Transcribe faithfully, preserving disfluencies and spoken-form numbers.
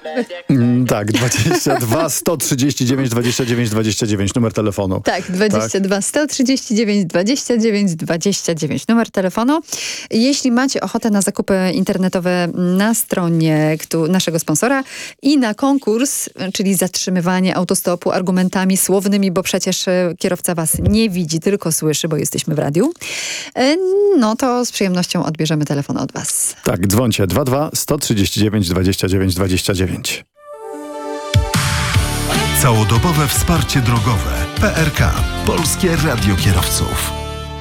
Mm, tak, dwadzieścia dwa sto trzydzieści dziewięć dwadzieścia dziewięć dwadzieścia dziewięć, numer telefonu. Tak, dwadzieścia dwa sto trzydzieści dziewięć dwadzieścia dziewięć dwadzieścia dziewięć, numer telefonu. Jeśli macie ochotę na zakupy internetowe na stronie kto, naszego sponsora i na konkurs, czyli zatrzymywanie autostopu argumentami słownymi, bo przecież kierowca was nie widzi, tylko słyszy, bo jesteśmy w radiu, no to z przyjemnością odbierzemy telefon od was. Tak, dzwońcie dwa dwa sto trzydzieści dziewięć dwadzieścia dziewięć dwadzieścia dziewięć. Całodobowe wsparcie drogowe. P R K. Polskie Radio Kierowców.